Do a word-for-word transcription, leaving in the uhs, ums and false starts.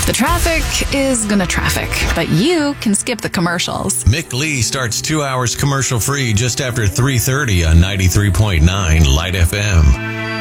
The traffic is gonna traffic, but you can skip the commercials. Mick Lee starts two hours commercial free just after three thirty on ninety-three point nine Light F M.